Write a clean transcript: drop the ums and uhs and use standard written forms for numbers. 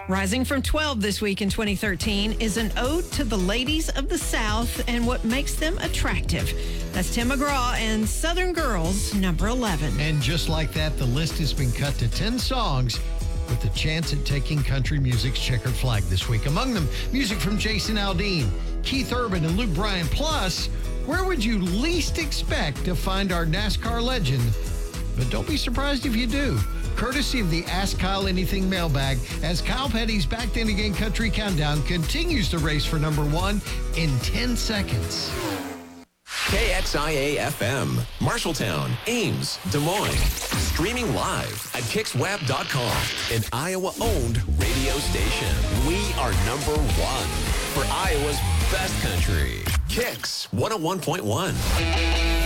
Rising from 12 this week in 2013 is an ode to the ladies of the South and what makes them attractive. That's Tim McGraw and Southern Girls, number 11. And just like that, the list has been cut to 10 songs with a chance at taking country music's checkered flag this week. Among them, music from Jason Aldean, Keith Urban, and Luke Bryan. Plus, where would you least expect to find our NASCAR legend? But don't be surprised if you do. Courtesy of the Ask Kyle Anything mailbag, as Kyle Petty's Back Then Again Country Countdown continues the race for number 1 in 10 seconds. KXIA-FM, Marshalltown, Ames, Des Moines. Streaming live at KixWeb.com, an Iowa-owned radio station. We are number 1 for Iowa's best country. Kix 101.1.